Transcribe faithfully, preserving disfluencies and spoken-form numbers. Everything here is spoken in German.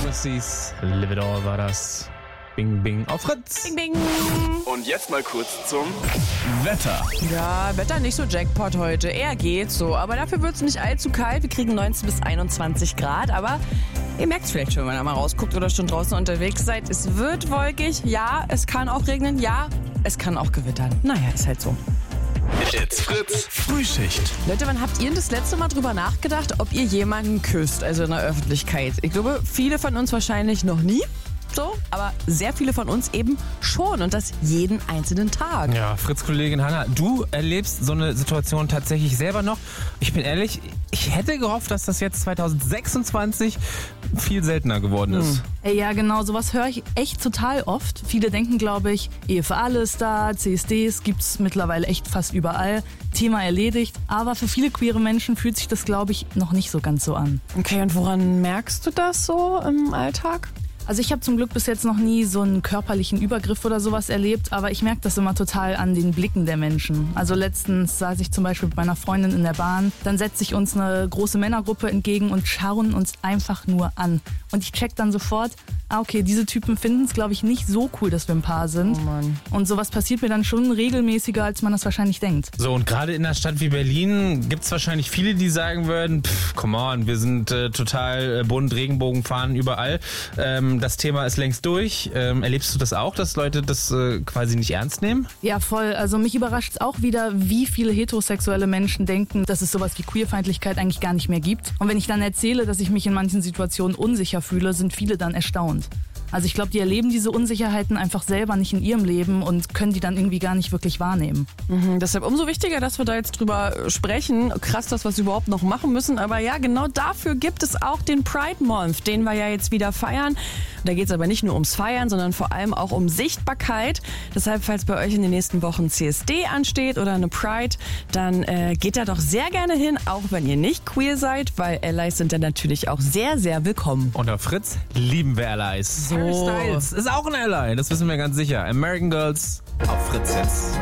Frequencies, Live It All war das. Bing, bing, auf Fritz. Bing, bing. Und jetzt mal kurz zum Wetter. Ja, Wetter nicht so Jackpot heute. Eher geht so. Aber dafür wird es nicht allzu kalt. Wir kriegen neunzehn bis einundzwanzig Grad. Aber ihr merkt es vielleicht schon, wenn ihr mal rausguckt oder schon draußen unterwegs seid. Es wird wolkig. Ja, es kann auch regnen. Ja, es kann auch gewittern. Naja, ist halt so. It's Fritz Frühschicht. Leute, wann habt ihr das letzte Mal drüber nachgedacht, ob ihr jemanden küsst, also in der Öffentlichkeit? Ich glaube, viele von uns wahrscheinlich noch nie. So, aber sehr viele von uns eben schon und das jeden einzelnen Tag. Ja, Fritz-Kollegin Hanna, du erlebst so eine Situation tatsächlich selber noch. Ich bin ehrlich, ich hätte gehofft, dass das jetzt zwanzig sechsundzwanzig viel seltener geworden ist. Ey, ja, genau, sowas höre ich echt total oft. Viele denken, glaube ich, Ehe für alle ist da, C S Ds gibt's mittlerweile echt fast überall. Thema erledigt. Aber für viele queere Menschen fühlt sich das, glaube ich, noch nicht so ganz so an. Okay, und woran merkst du das so im Alltag? Also ich habe zum Glück bis jetzt noch nie so einen körperlichen Übergriff oder sowas erlebt, aber ich merke das immer total an den Blicken der Menschen. Also letztens saß ich zum Beispiel mit meiner Freundin in der Bahn, dann setzt sich uns eine große Männergruppe entgegen und schauen uns einfach nur an. Und ich check dann sofort, ah okay, diese Typen finden es, glaube ich, nicht so cool, dass wir ein Paar sind. Oh Mann. Und sowas passiert mir dann schon regelmäßiger, als man das wahrscheinlich denkt. So, und gerade in einer Stadt wie Berlin gibt es wahrscheinlich viele, die sagen würden, pff, come on, wir sind äh, total äh, bunt, Regenbogenfahnen überall. Ähm, das Thema ist längst durch. Ähm, erlebst du das auch, dass Leute das äh, quasi nicht ernst nehmen? Ja, voll. Also mich überrascht es auch wieder, wie viele heterosexuelle Menschen denken, dass es sowas wie Queerfeindlichkeit eigentlich gar nicht mehr gibt. Und wenn ich dann erzähle, dass ich mich in manchen Situationen unsicher fühle, sind viele dann erstaunt. Also ich glaube, die erleben diese Unsicherheiten einfach selber nicht in ihrem Leben und können die dann irgendwie gar nicht wirklich wahrnehmen. Mhm, deshalb umso wichtiger, dass wir da jetzt drüber sprechen. Krass, dass wir es überhaupt noch machen müssen. Aber ja, genau dafür gibt es auch den Pride Month, den wir ja jetzt wieder feiern. Da geht es aber nicht nur ums Feiern, sondern vor allem auch um Sichtbarkeit. Deshalb, falls bei euch in den nächsten Wochen C S D ansteht oder eine Pride, dann äh, geht da doch sehr gerne hin, auch wenn ihr nicht queer seid, weil Allies sind dann natürlich auch sehr, sehr willkommen. Und auf Fritz lieben wir Allies. So. Harry Styles ist auch ein Ally, das wissen wir ganz sicher. American Girls auf Fritz jetzt.